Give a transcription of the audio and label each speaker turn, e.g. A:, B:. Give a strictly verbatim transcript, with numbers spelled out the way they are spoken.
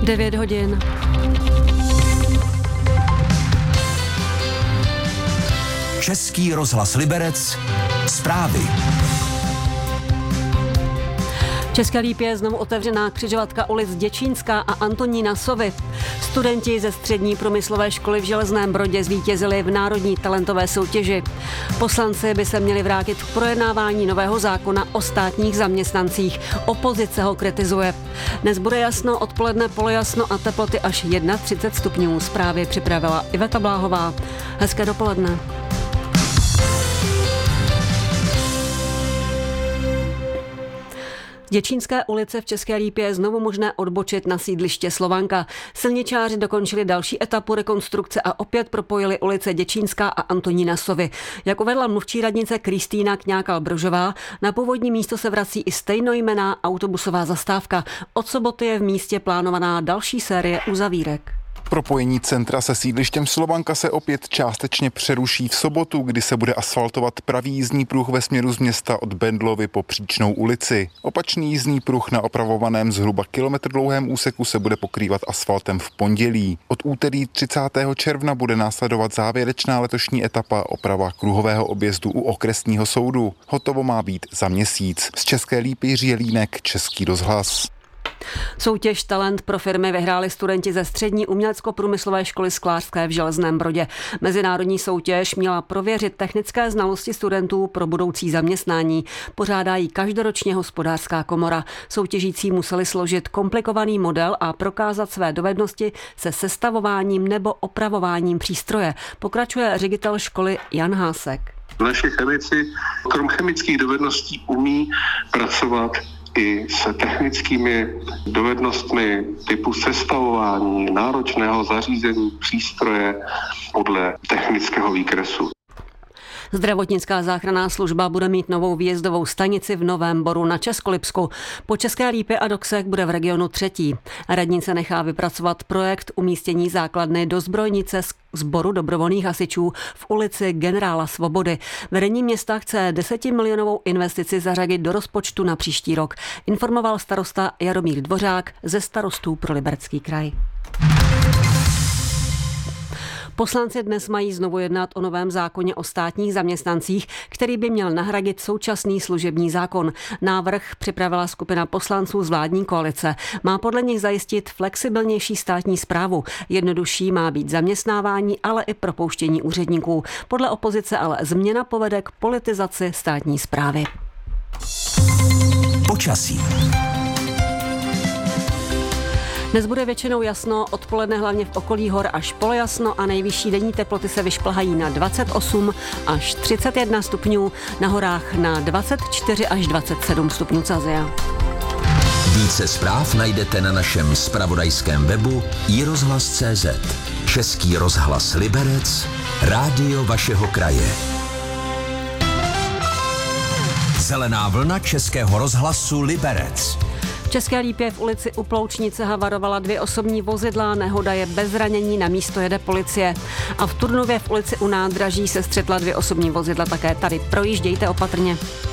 A: devět hodin.
B: Český rozhlas Liberec. Zprávy.
A: V České Lípě je znovu otevřená křižovatka ulic Děčínská a Antonína Sovy. Studenti ze střední průmyslové školy v Železném Brodě zvítězili v národní talentové soutěži. Poslanci by se měli vrátit k projednávání nového zákona o státních zaměstnancích. Opozice ho kritizuje. Dnes bude jasno, odpoledne polojasno a teploty až třicet jedna stupňů. Zprávy připravila Iveta Bláhová. Hezké dopoledne. Z Děčínské ulice v České Lípě je znovu možné odbočit na sídliště Slovanka. Silničáři dokončili další etapu rekonstrukce a opět propojili ulice Děčínská a Antonína Sovy. Jak uvedla mluvčí radnice Kristýna Kňákal-Brožová, na původní místo se vrací i stejnojmenná autobusová zastávka. Od soboty je v místě plánovaná další série uzavírek.
C: Propojení centra se sídlištěm Slovanka se opět částečně přeruší v sobotu, kdy se bude asfaltovat pravý jízdní pruh ve směru z města od Bendlovy po Příčnou ulici. Opačný jízdní pruh na opravovaném zhruba kilometr dlouhém úseku se bude pokrývat asfaltem v pondělí. Od úterý třicátého června bude následovat závěrečná letošní etapa oprava kruhového objezdu u okresního soudu. Hotovo má být za měsíc. Z České Lípy Jiří Jelínek, Český rozhlas.
A: Soutěž Talent pro firmy vyhráli studenti ze střední umělecko-průmyslové školy sklářské v Železném Brodě. Mezinárodní soutěž měla prověřit technické znalosti studentů pro budoucí zaměstnání. Pořádá ji každoročně Hospodářská komora. Soutěžící museli složit komplikovaný model a prokázat své dovednosti se sestavováním nebo opravováním přístroje. Pokračuje ředitel školy Jan Hásek.
D: Naši chemici krom chemických dovedností umí pracovat i s technickými dovednostmi typu sestavování náročného zařízení přístroje podle technického výkresu.
A: Zdravotnická záchranná služba bude mít novou výjezdovou stanici v Novém Boru na Českolipsku. Po České Lípě a Doksech bude v regionu třetí. Radnice nechá vypracovat projekt umístění základny do zbrojnice sboru dobrovolných hasičů v ulici Generála Svobody. Vedení města chce desetimilionovou investici zařadit do rozpočtu na příští rok, informoval starosta Jaromír Dvořák ze Starostů pro Liberecký kraj. Poslanci dnes mají znovu jednat o novém zákoně o státních zaměstnancích, který by měl nahradit současný služební zákon. Návrh připravila skupina poslanců z vládní koalice. Má podle nich zajistit flexibilnější státní správu. Jednodušší má být zaměstnávání, ale i propouštění úředníků. Podle opozice ale změna povede k politizaci státní správy.
B: Počasí.
A: Dnes bude většinou jasno, odpoledne hlavně v okolí hor až polojasno a nejvyšší denní teploty se vyšplhají na dvacet osm až třicet jedna stupňů, na horách na dvacet čtyři až dvacet sedm stupňů Celsia.
B: Více zpráv najdete na našem zpravodajském webu i rozhlas tečka cé zet. Český rozhlas Liberec, rádio vašeho kraje. Zelená vlna Českého rozhlasu Liberec.
A: V České Lípě v ulici u Ploučnice havarovala dvě osobní vozidla, nehoda je bez zranění, na místo jede policie. A v Turnově v ulici u nádraží se střetla dvě osobní vozidla, také tady projíždějte opatrně.